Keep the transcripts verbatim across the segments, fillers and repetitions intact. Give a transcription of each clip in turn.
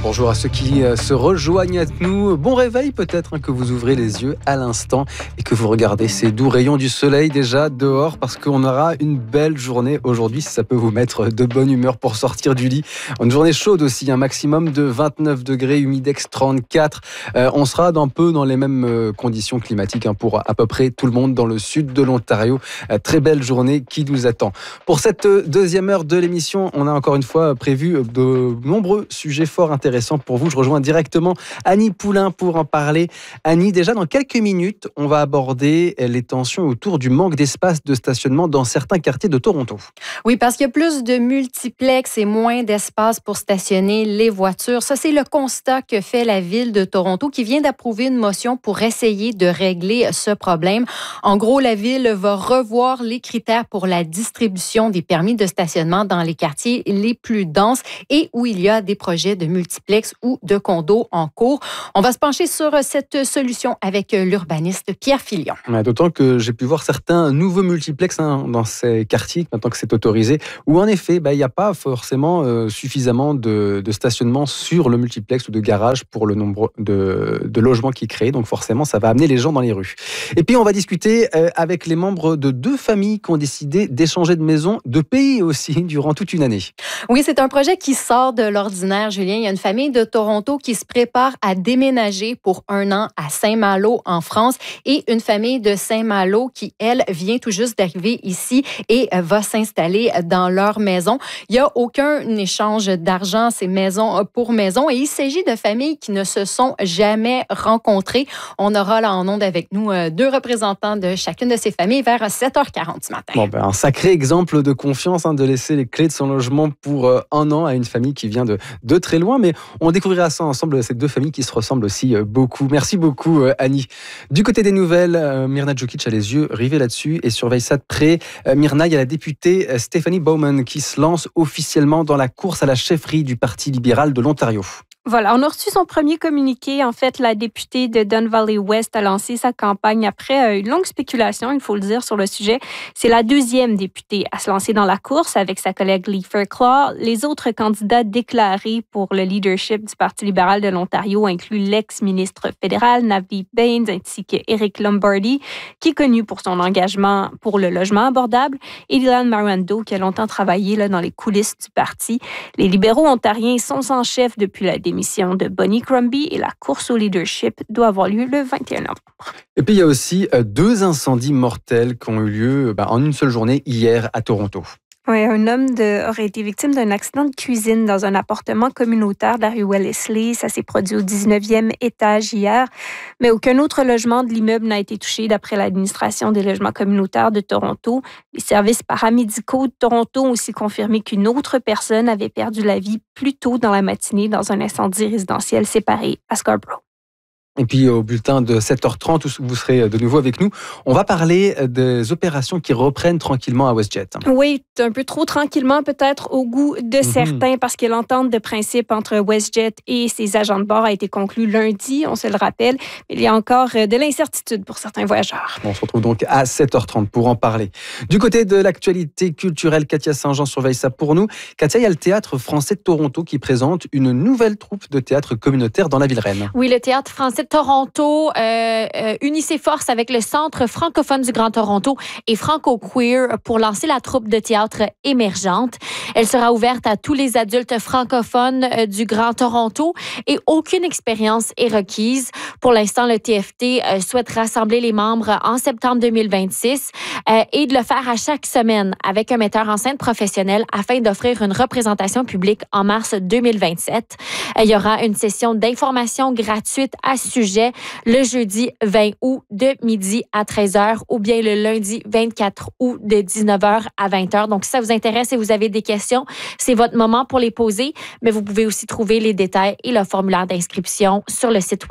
Bonjour à ceux qui se rejoignent à nous. Bon réveil peut-être hein, que vous ouvrez les yeux à l'instant et que vous regardez ces doux rayons du soleil déjà dehors parce qu'on aura une belle journée aujourd'hui si ça peut vous mettre de bonne humeur pour sortir du lit. Une journée chaude aussi, un maximum de vingt-neuf degrés, humidex trente-quatre. Euh, on sera un peu dans les mêmes conditions climatiques hein, pour à peu près tout le monde dans le sud de l'Ontario. Euh, très belle journée qui nous attend. Pour cette deuxième heure de l'émission, on a encore une fois prévu de nombreux sujets fort intéressants pour vous. Je rejoins directement Annie Poulain pour en parler. Annie, déjà dans quelques minutes, on va aborder les tensions autour du manque d'espace de stationnement dans certains quartiers de Toronto. Oui, parce qu'il y a plus de multiplex et moins d'espace pour stationner les voitures. Ça, c'est le constat que fait la Ville de Toronto qui vient d'approuver une motion pour essayer de régler ce problème. En gros, la Ville va revoir les critères pour la distribution des permis de stationnement dans les quartiers les plus denses et où il y a des projets de multiplex ou de condos en cours. On va se pencher sur cette solution avec l'urbaniste Pierre Filion. D'autant que j'ai pu voir certains nouveaux multiplex hein, dans ces quartiers, maintenant que c'est autorisé, où en effet, bah, il n'y a pas forcément euh, suffisamment de, de stationnement sur le multiplex ou de garage pour le nombre de, de logements qui est créé. Donc forcément, ça va amener les gens dans les rues. Et puis, on va discuter euh, avec les membres de deux familles qui ont décidé d'échanger de maison, de pays aussi, durant toute une année. Oui, c'est un projet qui sort de l'ordinaire, Julien. Il y a une famille de Toronto qui se prépare à déménager pour un an à Saint-Malo en France et une famille de Saint-Malo qui, elle, vient tout juste d'arriver ici et va s'installer dans leur maison. Il n'y a aucun échange d'argent, c'est maison pour maison et il s'agit de familles qui ne se sont jamais rencontrées. On aura là en onde avec nous deux représentants de chacune de ces familles vers sept heures quarante ce matin. Bon, ben, un sacré exemple de confiance hein, de laisser les clés de son logement pour euh, un an à une famille qui vient de, de très loin, mais on découvrira ça ensemble, ces deux familles qui se ressemblent aussi beaucoup. Merci beaucoup, Annie. Du côté des nouvelles, Mirna Djokic a les yeux rivés là-dessus et surveille ça de près. Mirna, il y a la députée Stephanie Bowman qui se lance officiellement dans la course à la chefferie du Parti libéral de l'Ontario. Voilà, on a reçu son premier communiqué. En fait, la députée de Don Valley West a lancé sa campagne après une longue spéculation, il faut le dire, sur le sujet. C'est la deuxième députée à se lancer dans la course avec sa collègue Lee Fairclough. Les autres candidats déclarés pour le leadership du Parti libéral de l'Ontario incluent l'ex-ministre fédéral Navdeep Bains ainsi que Eric Lombardi, qui est connu pour son engagement pour le logement abordable, et Dylan Marando, qui a longtemps travaillé là, dans les coulisses du parti. Les libéraux ontariens sont sans chef depuis la démission de Bonnie Crombie et la course au leadership doit avoir lieu le vingt et un novembre. Et puis il y a aussi deux incendies mortels qui ont eu lieu bah, en une seule journée hier à Toronto. Oui, un homme de, aurait été victime d'un accident de cuisine dans un appartement communautaire de la rue Wellesley. Ça s'est produit au dix-neuvième étage hier. Mais aucun autre logement de l'immeuble n'a été touché d'après l'administration des logements communautaires de Toronto. Les services paramédicaux de Toronto ont aussi confirmé qu'une autre personne avait perdu la vie plus tôt dans la matinée dans un incendie résidentiel séparé à Scarborough. Et puis au bulletin de sept heures trente, où vous serez de nouveau avec nous, on va parler des opérations qui reprennent tranquillement à WestJet. Oui, un peu trop tranquillement peut-être au goût de mm-hmm. certains parce que l'entente de principe entre WestJet et ses agents de bord a été conclue lundi, on se le rappelle. Mais il y a encore de l'incertitude pour certains voyageurs. On se retrouve donc à sept heures trente pour en parler. Du côté de l'actualité culturelle, Katia Saint-Jean surveille ça pour nous. Katia, il y a le Théâtre français de Toronto qui présente une nouvelle troupe de théâtre communautaire dans la ville reine. Oui, le Théâtre français Toronto euh, euh, unit ses forces avec le Centre francophone du Grand Toronto et Franco Queer pour lancer la troupe de théâtre émergente. Elle sera ouverte à tous les adultes francophones euh, du Grand Toronto et aucune expérience est requise. Pour l'instant, le T F T euh, souhaite rassembler les membres en septembre deux mille vingt-six euh, et de le faire à chaque semaine avec un metteur en scène professionnel afin d'offrir une représentation publique en mars deux mille vingt-sept. Euh, il y aura une session d'information gratuite à ce sujet le jeudi vingt août de midi à treize heures ou bien le lundi vingt-quatre août de dix-neuf heures à vingt heures. Donc, si ça vous intéresse et vous avez des questions, c'est votre moment pour les poser, mais vous pouvez aussi trouver les détails et le formulaire d'inscription sur le site web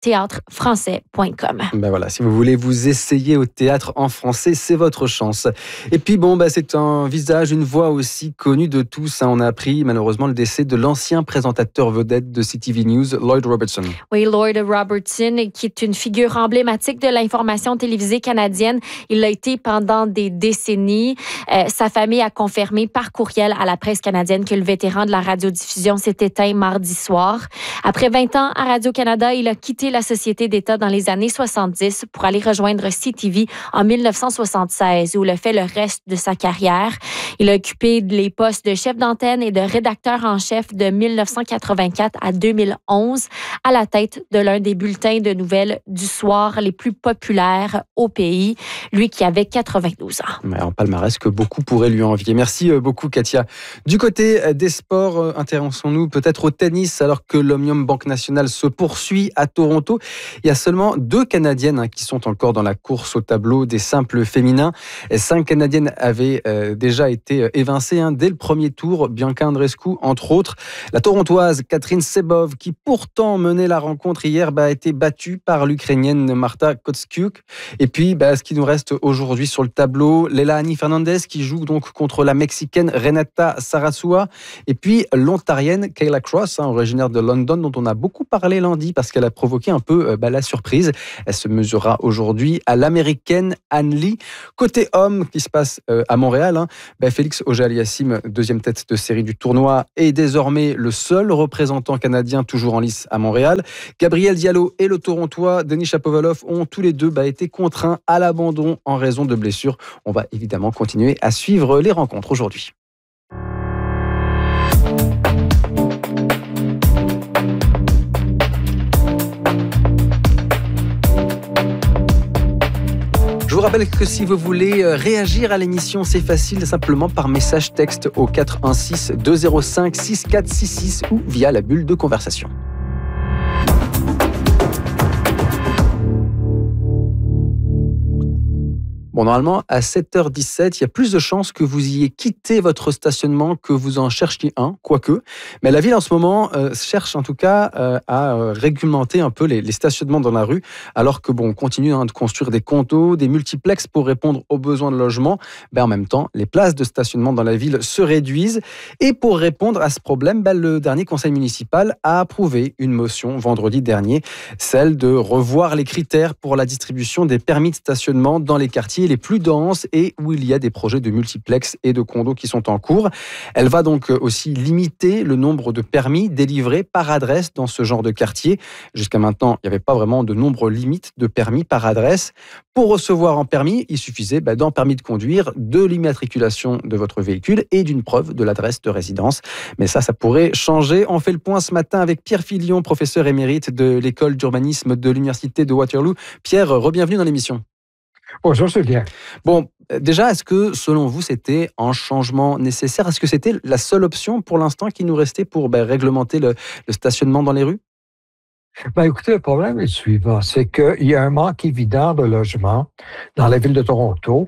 théâtre français point com. Ben voilà, si vous voulez vous essayer au théâtre en français, c'est votre chance. Et puis bon, ben c'est un visage, une voix aussi connue de tous. Hein. On a appris malheureusement le décès de l'ancien présentateur vedette de C T V News, Lloyd Robertson. Oui, Lloyd Robertson, qui est une figure emblématique de l'information télévisée canadienne. Il l'a été pendant des décennies. Euh, sa famille a confirmé par courriel à la presse canadienne que le vétéran de la radiodiffusion s'est éteint mardi soir. Après vingt ans à Radio-Canada, il a quitté la Société d'État dans les années soixante-dix pour aller rejoindre C T V en dix-neuf cent soixante-seize, où il a fait le reste de sa carrière. Il a occupé les postes de chef d'antenne et de rédacteur en chef de dix-neuf cent quatre-vingt-quatre à deux mille onze, à la tête de l'un des bulletins de nouvelles du soir les plus populaires au pays, lui qui avait quatre-vingt-douze ans. Mais en palmarès que beaucoup pourraient lui envier. Merci beaucoup, Katia. Du côté des sports, intéressons-nous peut-être au tennis, alors que l'Omnium Banque Nationale se poursuit à Toronto. Il y a seulement deux Canadiennes hein, qui sont encore dans la course au tableau des simples féminins. Et cinq Canadiennes avaient euh, déjà été évincées hein, dès le premier tour. Bianca Andreescu, entre autres. La Torontoise Catherine Sebov, qui pourtant menait la rencontre hier, bah, a été battue par l'Ukrainienne Marta Kostyuk. Et puis, bah, ce qui nous reste aujourd'hui sur le tableau, Leilani Fernandez qui joue donc contre la Mexicaine Renata Sarasua. Et puis, l'Ontarienne Kayla Cross, hein, originaire de London, dont on a beaucoup parlé lundi parce qu'elle a provoqué un peu euh, bah, la surprise. Elle se mesurera aujourd'hui à l'Américaine Anne Lee. Côté homme, qui se passe euh, à Montréal, hein, bah, Félix Auger-Aliassime, deuxième tête de série du tournoi, est désormais le seul représentant canadien toujours en lice à Montréal. Gabriel Diallo et le Torontois Denis Shapovalov ont tous les deux bah, été contraints à l'abandon en raison de blessures. On va évidemment continuer à suivre les rencontres aujourd'hui. Je vous rappelle que si vous voulez réagir à l'émission, c'est facile, simplement par message texte au quatre un six deux zéro cinq six quatre six six ou via la bulle de conversation. Bon, normalement, à sept heures dix-sept, il y a plus de chances que vous ayez quitté votre stationnement que vous en cherchiez un, quoique. Mais la ville, en ce moment, euh, cherche en tout cas euh, à euh, réglementer un peu les, les stationnements dans la rue, alors que bon, on continue hein, de construire des condos, des multiplexes pour répondre aux besoins de logement. Ben, en même temps, les places de stationnement dans la ville se réduisent. Et pour répondre à ce problème, ben, le dernier conseil municipal a approuvé une motion vendredi dernier, celle de revoir les critères pour la distribution des permis de stationnement dans les quartiers les plus denses et où il y a des projets de multiplex et de condos qui sont en cours. Elle va donc aussi limiter le nombre de permis délivrés par adresse dans ce genre de quartier. Jusqu'à maintenant, il n'y avait pas vraiment de nombre limite de permis par adresse. Pour recevoir un permis, il suffisait bah, d'un permis de conduire, de l'immatriculation de votre véhicule et d'une preuve de l'adresse de résidence. Mais ça, ça pourrait changer. On fait le point ce matin avec Pierre Filion, professeur émérite de l'école d'urbanisme de l'Université de Waterloo. Pierre, re-bienvenue dans l'émission. Bonjour, Julien. Bon, déjà, est-ce que, selon vous, c'était un changement nécessaire? Est-ce que c'était la seule option pour l'instant qui nous restait pour ben, réglementer le, le stationnement dans les rues? Ben, écoutez, le problème est le suivant, c'est qu'il y a un manque évident de logements dans la ville de Toronto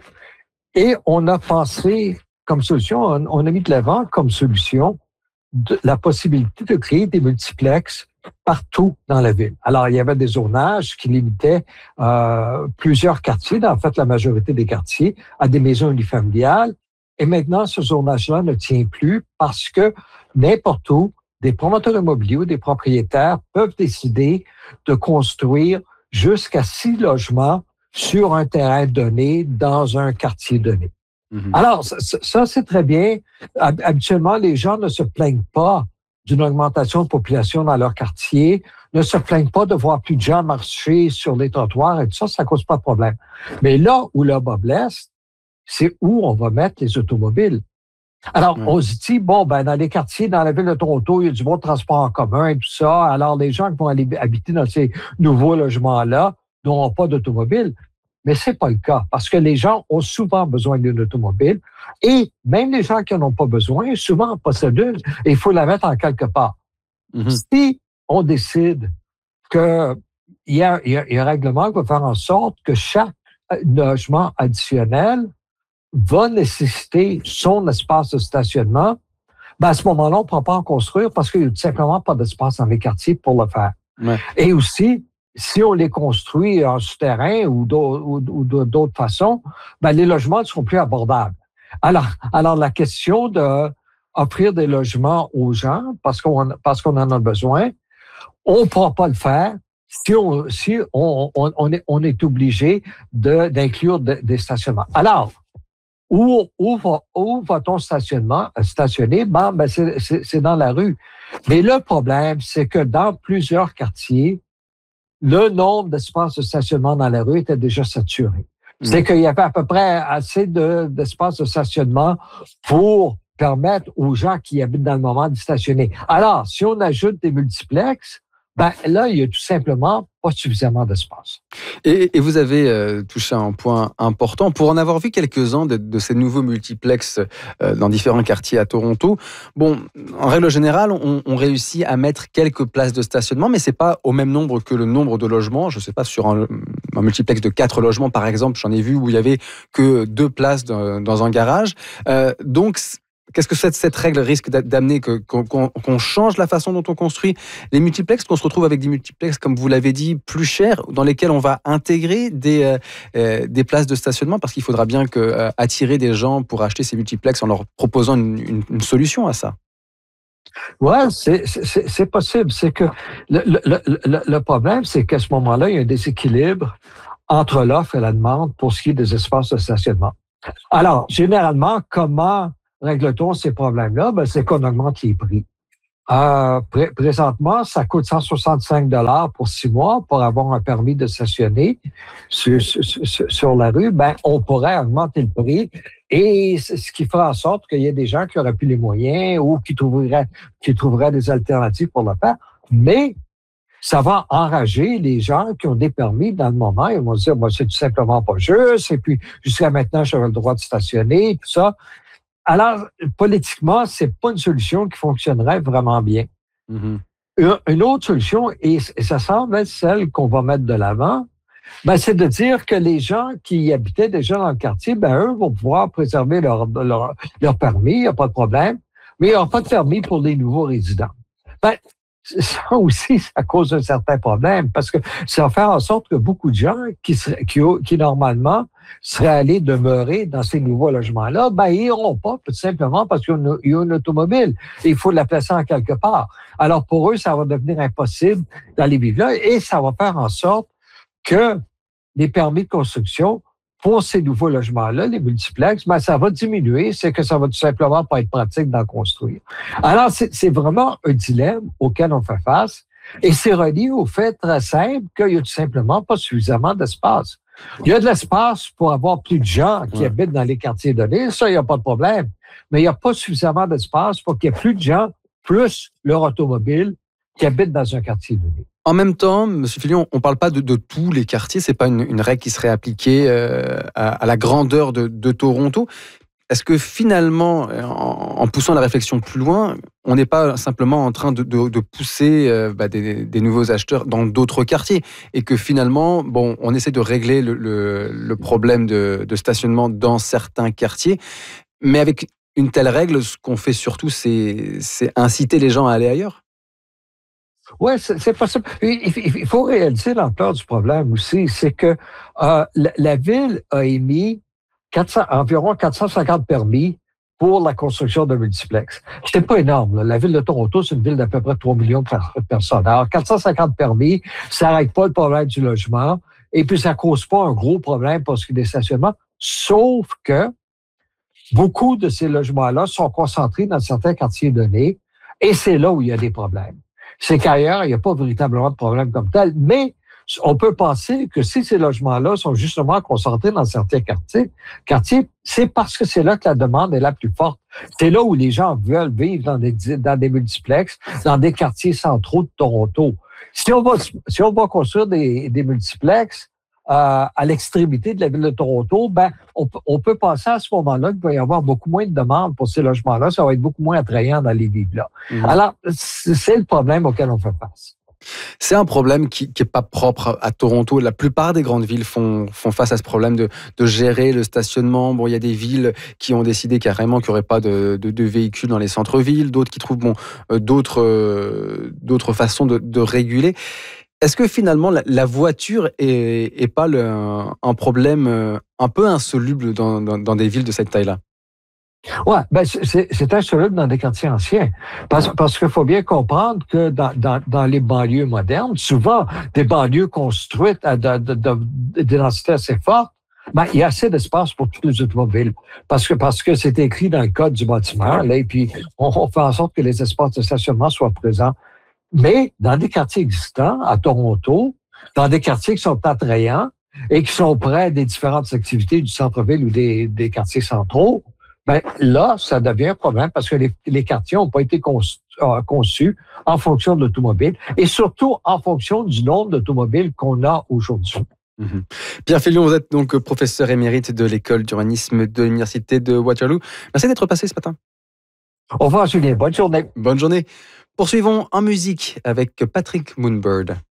et on a pensé comme solution, on, on a mis de l'avant comme solution de, la possibilité de créer des multiplexes partout dans la ville. Alors, il y avait des zonages qui limitaient euh, plusieurs quartiers, en fait la majorité des quartiers, à des maisons unifamiliales. Et maintenant, ce zonage-là ne tient plus parce que n'importe où, des promoteurs immobiliers ou des propriétaires peuvent décider de construire jusqu'à six logements sur un terrain donné dans un quartier donné. Mm-hmm. Alors, ça, ça, c'est très bien. Habituellement, les gens ne se plaignent pas d'une augmentation de population dans leur quartier, ne se plaignent pas de voir plus de gens marcher sur les trottoirs et tout ça, ça cause pas de problème. Mais là où le bas blesse, c'est où on va mettre les automobiles. Alors, mmh. on se dit, bon, ben dans les quartiers, dans la ville de Toronto, il y a du bon transport en commun et tout ça. Alors, les gens qui vont aller habiter dans ces nouveaux logements-là n'auront pas d'automobile. Mais c'est pas le cas, parce que les gens ont souvent besoin d'une automobile et même les gens qui n'en ont pas besoin, souvent en possèdent une et il faut la mettre en quelque part. Mm-hmm. Si on décide qu'il y, y a un règlement qui va faire en sorte que chaque logement additionnel va nécessiter son espace de stationnement, ben à ce moment-là, on ne peut pas en construire parce qu'il n'y a tout simplement pas d'espace dans les quartiers pour le faire. Ouais. Et aussi, si on les construit en souterrain ou d'autres façons, ben, les logements ne seront plus abordables. Alors, alors la question de offrir des logements aux gens parce qu'on parce qu'on en a besoin, on ne pourra pas le faire si on si on, on, on est on est obligé de d'inclure de, des stationnements. Alors, où où va où va-t-on stationnement stationner? Ben, ben c'est, c'est c'est dans la rue. Mais le problème, c'est que dans plusieurs quartiers, le nombre d'espaces de stationnement dans la rue était déjà saturé. C'est mmh. qu'il y avait à peu près assez de, d'espaces de stationnement pour permettre aux gens qui habitent dans le moment de stationner. Alors, si on ajoute des multiplexes, ben là, il y a tout simplement pas suffisamment d'espace. Et, et vous avez euh, touché un point important. Pour en avoir vu quelques-uns de, de ces nouveaux multiplexes euh, dans différents quartiers à Toronto, bon, en règle générale, on, on réussit à mettre quelques places de stationnement, mais c'est pas au même nombre que le nombre de logements. Je sais pas, sur un, un multiplex de quatre logements, par exemple, j'en ai vu où il y avait que deux places dans, dans un garage. Euh, donc, qu'est-ce que cette, cette règle risque d'amener que, qu'on, qu'on change la façon dont on construit les multiplexes, qu'on se retrouve avec des multiplexes, comme vous l'avez dit, plus chers, dans lesquels on va intégrer des, euh, des places de stationnement, parce qu'il faudra bien que, euh, attirer des gens pour acheter ces multiplexes en leur proposant une, une, une solution à ça. Ouais, c'est, c'est, c'est possible. C'est que le, le, le, le problème, c'est qu'à ce moment-là, il y a un déséquilibre entre l'offre et la demande pour ce qui est des espaces de stationnement. Alors, généralement, comment règle-t-on ces problèmes-là? Ben, c'est qu'on augmente les prix. Euh, pré- présentement, ça coûte cent soixante-cinq dollars pour six mois pour avoir un permis de stationner sur, sur, sur, sur la rue. Ben, on pourrait augmenter le prix et c'est ce qui fera en sorte qu'il y ait des gens qui n'auraient plus les moyens ou qui trouveraient, qui trouveraient des alternatives pour le faire. Mais ça va enrager les gens qui ont des permis dans le moment. Ils vont se dire, moi, c'est tout simplement pas juste. Et puis, jusqu'à maintenant, j'avais le droit de stationner, tout ça. Alors, politiquement, c'est pas une solution qui fonctionnerait vraiment bien. Mm-hmm. Une autre solution, et ça semble être celle qu'on va mettre de l'avant, ben, c'est de dire que les gens qui habitaient déjà dans le quartier, ben, eux vont pouvoir préserver leur, leur, leur permis, il n'y a pas de problème, mais il n'y aura pas de permis pour les nouveaux résidents. Ben, ça aussi, ça cause un certain problème parce que ça va faire en sorte que beaucoup de gens qui, seraient, qui, qui normalement seraient allés demeurer dans ces nouveaux logements-là, ben, ils n'iront pas, tout simplement parce qu'il y a une, une automobile et il faut la placer en quelque part. Alors, pour eux, ça va devenir impossible d'aller vivre là et ça va faire en sorte que les permis de construction pour ces nouveaux logements-là, les multiplexes, ben, ça va diminuer, c'est que ça va tout simplement pas être pratique d'en construire. Alors, c'est, c'est vraiment un dilemme auquel on fait face et c'est relié au fait très simple qu'il n'y a tout simplement pas suffisamment d'espace. Il y a de l'espace pour avoir plus de gens qui ouais. habitent dans les quartiers donnés, ça, il n'y a pas de problème. Mais il n'y a pas suffisamment d'espace pour qu'il y ait plus de gens, plus leur automobile, qui habitent dans un quartier donné. En même temps, M. Filion, on ne parle pas de, de tous les quartiers, ce n'est pas une, une règle qui serait appliquée euh, à, à la grandeur de, de Toronto. Est-ce que finalement, en, en poussant la réflexion plus loin, on n'est pas simplement en train de, de, de pousser euh, bah, des, des nouveaux acheteurs dans d'autres quartiers et que finalement, bon, on essaie de régler le, le, le problème de, de stationnement dans certains quartiers, mais avec une telle règle, ce qu'on fait surtout, c'est, c'est inciter les gens à aller ailleurs? Oui, c'est, c'est possible. Il, il faut réaliser l'ampleur du problème aussi. C'est que euh, la, la Ville a émis quatre cents, environ quatre cent cinquante permis pour la construction de multiplex. C'est pas énorme. Là. La Ville de Toronto, c'est une ville d'à peu près trois millions de personnes. Alors, quatre cent cinquante permis, ça n'arrête pas le problème du logement et puis ça ne cause pas un gros problème pour ce qui est des stationnements, sauf que beaucoup de ces logements-là sont concentrés dans certains quartiers donnés et c'est là où il y a des problèmes. C'est qu'ailleurs, il n'y a pas véritablement de problème comme tel, mais on peut penser que si ces logements-là sont justement concentrés dans certains quartiers, quartiers, c'est parce que c'est là que la demande est la plus forte. C'est là où les gens veulent vivre dans des, dans des multiplexes, dans des quartiers centraux de Toronto. Si on va, si on va construire des, des multiplexes euh, à l'extrémité de la ville de Toronto, ben, on, on peut penser à ce moment-là qu'il va y avoir beaucoup moins de demandes pour ces logements-là. Ça va être beaucoup moins attrayant d'aller vivre là. Mmh. Alors, c'est le problème auquel on fait face. C'est un problème qui n'est pas propre à Toronto. La plupart des grandes villes font, font face à ce problème de, de gérer le stationnement. Bon, il y a des villes qui ont décidé carrément qu'il n'y aurait pas de, de, de véhicules dans les centres-villes, d'autres qui trouvent bon, d'autres, euh, d'autres façons de, de réguler. Est-ce que finalement la, la voiture est, est pas le, un, un problème un peu insoluble dans, dans, dans des villes de cette taille-là? Ouais, ben c'est, c'est insoluble dans des quartiers anciens. Parce, parce qu'il faut bien comprendre que dans, dans, dans les banlieues modernes, souvent des banlieues construites à de, de, de, de densité assez forte, ben, il y a assez d'espace pour toutes les automobiles. Parce que, parce que c'est écrit dans le code du bâtiment, là, et puis on, on fait en sorte que les espaces de stationnement soient présents. Mais dans des quartiers existants, à Toronto, dans des quartiers qui sont attrayants et qui sont près des différentes activités du centre-ville ou des, des quartiers centraux, ben là, ça devient un problème parce que les, les quartiers n'ont pas été conçus, euh, conçus en fonction de l'automobile et surtout en fonction du nombre d'automobiles qu'on a aujourd'hui. Mmh. Pierre Félion, vous êtes donc professeur émérite de l'école d'urbanisme de l'Université de Waterloo. Merci d'être passé ce matin. Au revoir, Julien. Bonne journée. Bonne journée. Poursuivons en musique avec Patrick Moonbird.